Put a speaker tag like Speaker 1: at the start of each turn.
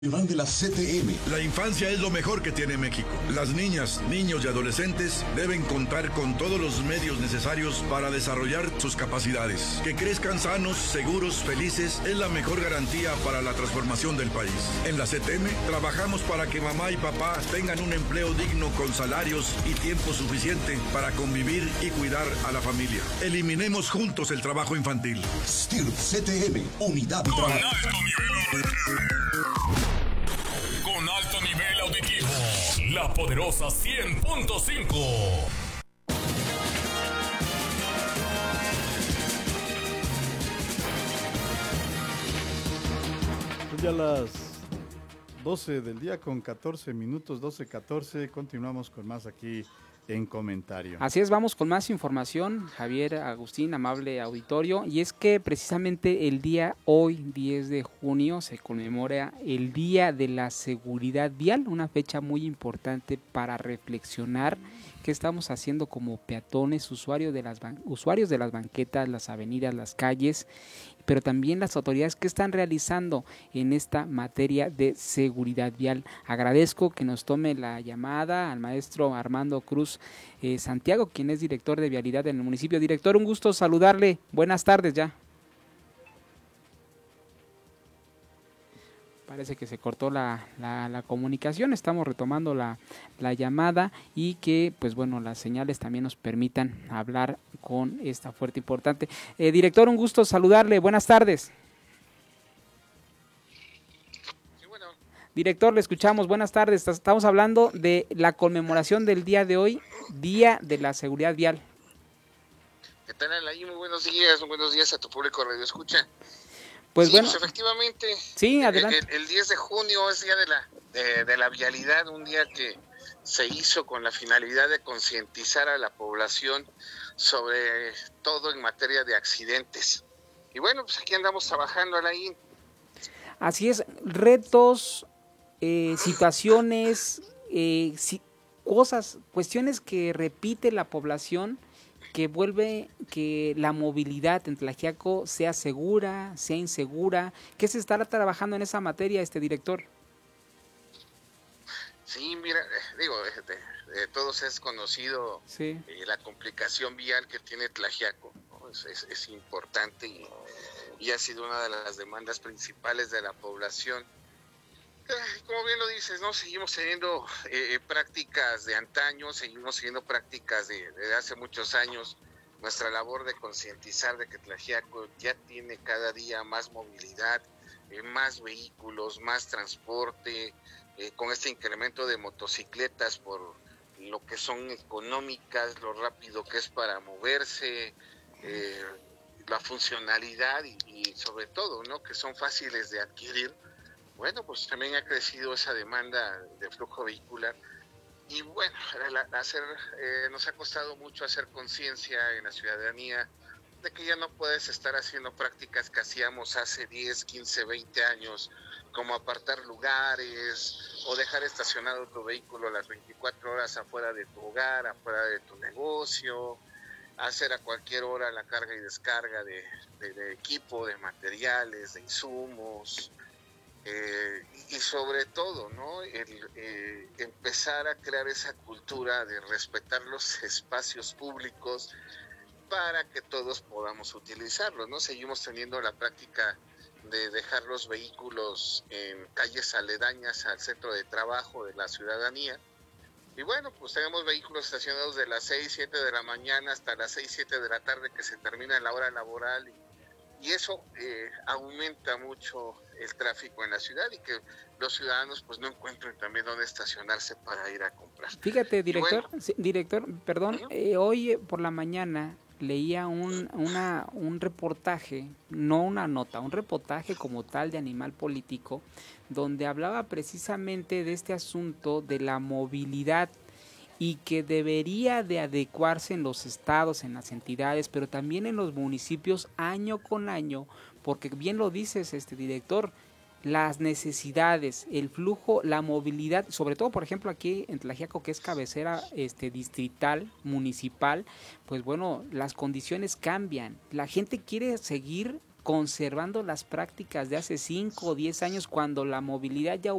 Speaker 1: Nacional de la CTM.
Speaker 2: La infancia es lo mejor que tiene México. Las niñas, niños y adolescentes deben contar con todos los medios necesarios para desarrollar sus capacidades. Que crezcan sanos, seguros, felices es la mejor garantía para la transformación del país. En la CTM trabajamos para que mamá y papá tengan un empleo digno con salarios y tiempo suficiente para convivir y cuidar a la familia. Eliminemos juntos el trabajo infantil.
Speaker 1: STIRP CTM, unidad de trabajo.
Speaker 3: Con alto nivel auditivo, la poderosa 100.5.
Speaker 4: Ya las 12 del día con 14 minutos, 12:14, continuamos con más aquí en comentario.
Speaker 5: Así es, vamos con más información, Javier, Agustín, amable auditorio, y es que precisamente el día hoy, 10 de junio, se conmemora el Día de la Seguridad Vial, una fecha muy importante para reflexionar qué estamos haciendo como peatones, usuarios de las banquetas, las avenidas, las calles, pero también las autoridades que están realizando en esta materia de seguridad vial. Agradezco que nos tome la llamada al maestro Armando Cruz Santiago, quien es director de vialidad en el municipio. Director, un gusto saludarle. Buenas tardes ya. Parece que se cortó la comunicación, estamos retomando la llamada y que, pues bueno, las señales también nos permitan hablar con esta fuerte importante. Director, un gusto saludarle, buenas tardes.
Speaker 6: Sí, bueno.
Speaker 5: Director, le escuchamos, buenas tardes, estamos hablando de la conmemoración del día de hoy, Día de la Seguridad Vial.
Speaker 6: ¿Qué tal, Alain? Muy buenos días a tu público Radio Escucha.
Speaker 5: Pues
Speaker 6: sí,
Speaker 5: bueno,
Speaker 6: pues efectivamente,
Speaker 5: sí, adelante.
Speaker 6: El 10 de junio es Día de la Vialidad, un día que se hizo con la finalidad de concientizar a la población sobre todo en materia de accidentes. Y bueno, pues aquí andamos trabajando, Alain.
Speaker 5: Así es, retos, situaciones, cuestiones que repite la población, que vuelve que la movilidad en Tlaxiaco sea segura, sea insegura. ¿Qué se estará trabajando en esa materia, director?
Speaker 6: Sí, mira, digo, de todos es conocido,
Speaker 5: sí,
Speaker 6: la complicación vial que tiene Tlaxiaco, ¿no? Es importante y ha sido una de las demandas principales de la población. Como bien lo dices, ¿no? Seguimos teniendo prácticas de antaño, seguimos teniendo prácticas de hace muchos años. Nuestra labor de concientizar de que Tlaxiaco ya tiene cada día más movilidad, más vehículos, más transporte, con este incremento de motocicletas por lo que son económicas, lo rápido que es para moverse, la funcionalidad y sobre todo, ¿no? Que son fáciles de adquirir. Bueno, pues también ha crecido esa demanda de flujo vehicular y bueno, nos ha costado mucho hacer conciencia en la ciudadanía de que ya no puedes estar haciendo prácticas que hacíamos hace 10, 15, 20 años, como apartar lugares o dejar estacionado tu vehículo las 24 horas afuera de tu hogar, afuera de tu negocio, hacer a cualquier hora la carga y descarga de equipo, de materiales, de insumos. Y sobre todo, ¿no? Empezar a crear esa cultura de respetar los espacios públicos para que todos podamos utilizarlos, ¿no? Seguimos teniendo la práctica de dejar los vehículos en calles aledañas al centro de trabajo de la ciudadanía. Y bueno, pues tenemos vehículos estacionados de las 6, 7 de la mañana hasta las 6, 7 de la tarde que se termina la hora laboral y eso aumenta mucho el tráfico en la ciudad y que los ciudadanos pues no encuentren también dónde estacionarse para ir a comprar.
Speaker 5: Fíjate, director, bueno, sí, director, perdón, hoy por la mañana leía un reportaje, no una nota, un reportaje como tal de Animal Político, donde hablaba precisamente de este asunto de la movilidad y que debería de adecuarse en los estados, en las entidades, pero también en los municipios año con año, porque bien lo dices, director, las necesidades, el flujo, la movilidad, sobre todo por ejemplo aquí en Tlaxiaco, que es cabecera distrital, municipal, pues bueno, las condiciones cambian, la gente quiere seguir conservando las prácticas de hace 5 o 10 años cuando la movilidad ya